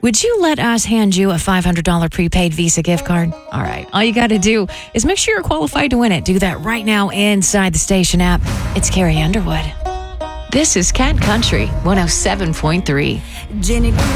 Would you let us hand you a $500 prepaid Visa gift card? All right. All you got to do is make sure you're qualified to win it. Do that right now inside the station app. It's Carrie Underwood. This is Cat Country 107.3. Jenny